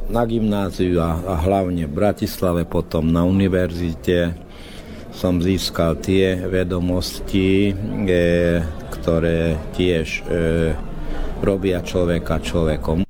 na gymnáziu a hlavne v Bratislave, potom na univerzite som získal tie vedomosti, ktoré tiež robia človeka človekom.